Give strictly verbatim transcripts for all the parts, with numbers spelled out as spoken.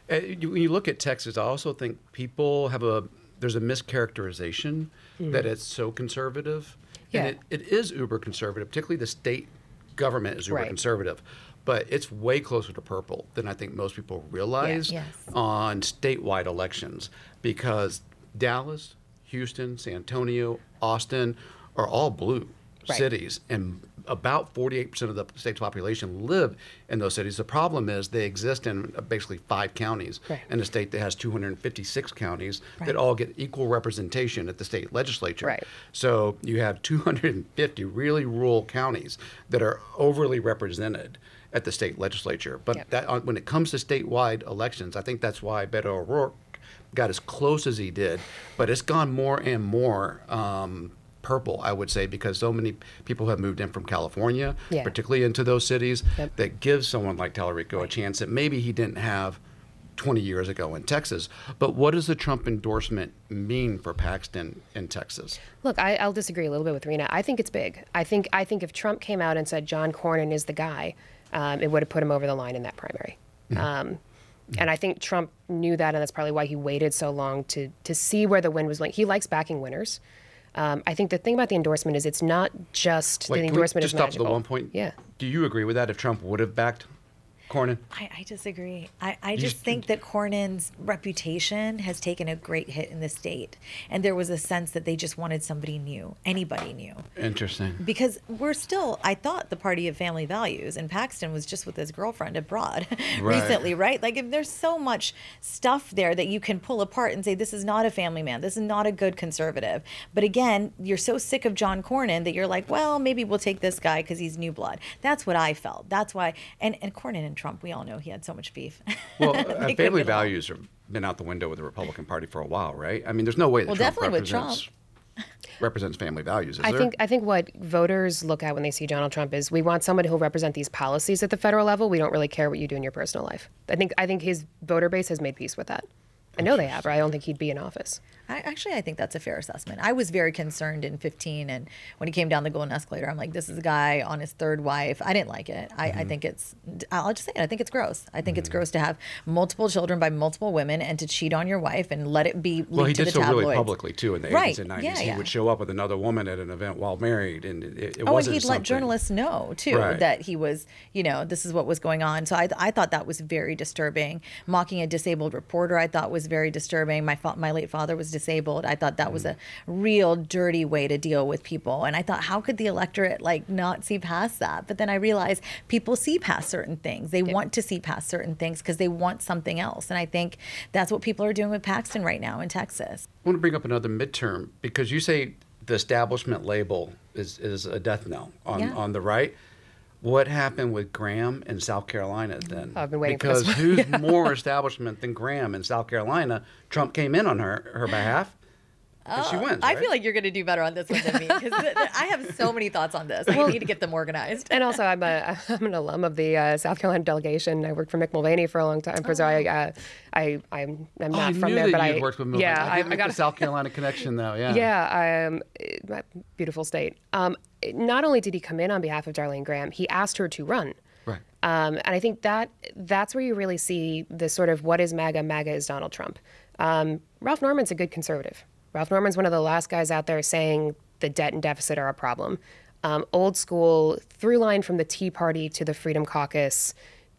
Uh, you, when you look at Texas, I also think people have a there's a mischaracterization mm. that it's so conservative, yeah. and it, it is uber conservative. Particularly the state government is uber right. conservative, but it's way closer to purple than I think most people realize yeah. yes. on statewide elections, because Dallas, Houston, San Antonio, Austin are all blue right. cities, and about forty-eight percent of the state's population live in those cities. The problem is they exist in basically five counties right. in a state that has two hundred fifty-six counties right. that all get equal representation at the state legislature. Right. So you have two hundred fifty really rural counties that are overly represented at the state legislature. But yep. that, when it comes to statewide elections, I think that's why Beto O'Rourke got as close as he did. But it's gone more and more um, purple, I would say, because so many people have moved in from California, yeah. particularly into those cities, yep. that gives someone like Tallarico right. a chance that maybe he didn't have twenty years ago in Texas. But what does the Trump endorsement mean for Paxton in Texas? Look, I, I'll disagree a little bit with Rena. I think it's big. I think I think if Trump came out and said John Cornyn is the guy, um, it would have put him over the line in that primary. Mm-hmm. Um, and I think Trump knew that, and that's probably why he waited so long to to see where the wind was blowing. He likes backing winners. Um, I think the thing about the endorsement is it's not just Wait, the endorsement just is stop magical. to the one point. Yeah. Do you agree with that if Trump would have backed Cornyn? I, I disagree. I, I just think that Cornyn's reputation has taken a great hit in the state. And there was a sense that they just wanted somebody new, anybody new. Interesting. Because we're still, I thought, the party of family values. And Paxton was just with his girlfriend abroad right. recently, right? Like, if there's so much stuff there that you can pull apart and say, this is not a family man. This is not a good conservative. But again, you're so sick of John Cornyn that you're like, well, maybe we'll take this guy because he's new blood. That's what I felt. That's why. And, and Cornyn and Trump, we all know he had so much beef. Well, uh, family values have been out the window with the Republican Party for a while, right? I mean, there's no way that well, Trump definitely represents, with Trump. represents family values, is I there? think I think what voters look at when they see Donald Trump is we want somebody who'll represent these policies at the federal level. We don't really care what you do in your personal life. I think I think his voter base has made peace with that. I know they have, or I don't think he'd be in office. I, actually, I think that's a fair assessment. I was very concerned in fifteen, and when he came down the golden escalator, I'm like, this is a guy on his third wife. I didn't like it. I, mm-hmm. I think it's, I'll just say it, I think it's gross. I think mm-hmm. it's gross to have multiple children by multiple women and to cheat on your wife and let it be leaked well, he to did the so tabloids. really publicly, too, in the right. eighties and nineties. Yeah, yeah. He would show up with another woman at an event while married, and it, it oh, wasn't and he'd something. let journalists know, too, right. that he was, you know, this is what was going on. So I, I thought that was very disturbing. Mocking a disabled reporter, I thought was very disturbing. My, fa- my late father was disabled. I thought that mm-hmm. was a real dirty way to deal with people. And I thought, how could the electorate like not see past that? But then I realized people see past certain things. They yeah. want to see past certain things because they want something else. And I think that's what people are doing with Paxton right now in Texas. I want to bring up another midterm because you say the establishment label is, is a death knell on, yeah. on the right. What happened with Graham in South Carolina then? I've been waiting because for this who's yeah. more establishment than Graham in South Carolina? Trump came in on her, her behalf. And she wins, I right? feel like you're going to do better on this one than me because th- th- I have so many thoughts on this. I need to get them organized. And also, I'm a I'm an alum of the uh, South Carolina delegation. I worked for Mick Mulvaney for a long time. Oh. So I, uh, I I'm I'm not oh, I from knew there, that but you I worked with Mulvaney. yeah I, I, I I got the South Carolina connection though. Yeah. Yeah, um, beautiful state. Um, not only did he come in on behalf of Darlene Graham, he asked her to run. Right. Um, and I think that that's where you really see the sort of what is MAGA? MAGA is Donald Trump. Um, Ralph Norman's a good conservative. Ralph Norman's one of the last guys out there saying the debt and deficit are a problem. Um, old school through line from the Tea Party to the Freedom Caucus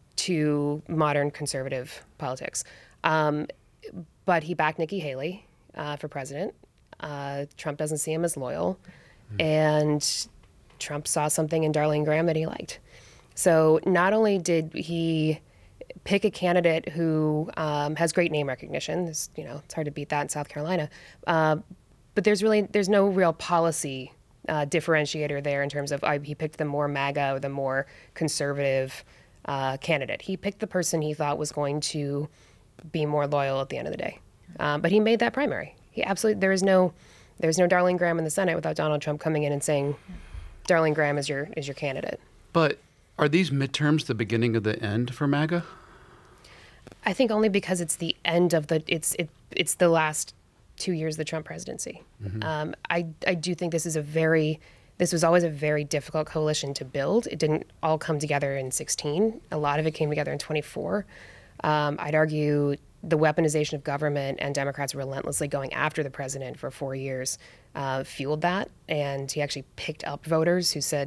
to modern conservative politics. Um, but he backed Nikki Haley uh, for president. Uh, Trump doesn't see him as loyal. Mm. And Trump saw something in Darlene Graham that he liked. So not only did he pick a candidate who um, has great name recognition, it's, you know, it's hard to beat that in South Carolina, uh, but there's really, there's no real policy uh, differentiator there in terms of uh, he picked the more MAGA or the more conservative uh, candidate. He picked the person he thought was going to be more loyal at the end of the day. Um, but he made that primary. He absolutely, there is no, there's no Darlene Graham in the Senate without Donald Trump coming in and saying, Darlene Graham is your, is your candidate. But are these midterms the beginning of the end for MAGA? I think only because it's the end of the, it's, it, it's the last two years of the Trump presidency. Mm-hmm. Um, I, I do think this is a very, this was always a very difficult coalition to build. It didn't all come together in sixteen. A lot of it came together in twenty-four. Um, I'd argue the weaponization of government and Democrats relentlessly going after the president for four years uh, fueled that. And he actually picked up voters who said,